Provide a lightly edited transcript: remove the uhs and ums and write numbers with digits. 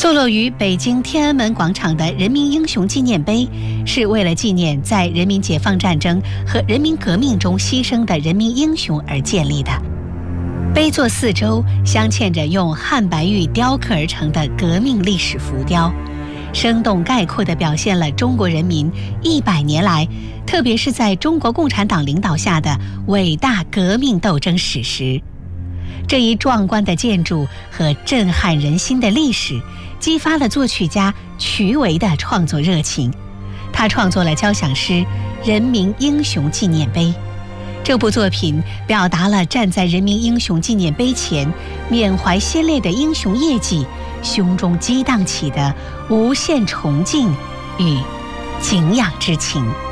坐落于北京天安门广场的人民英雄纪念碑，是为了纪念在人民解放战争和人民革命中牺牲的人民英雄而建立的。碑座四周镶嵌着用汉白玉雕刻而成的革命历史浮雕，生动概括地表现了中国人民100年来，特别是在中国共产党领导下的伟大革命斗争史实。这一壮观的建筑和震撼人心的历史，激发了作曲家瞿维的创作热情。他创作了交响诗《人民英雄纪念碑》。这部作品表达了站在人民英雄纪念碑前，缅怀先烈的英雄业绩，胸中激荡起的无限崇敬与敬仰之情。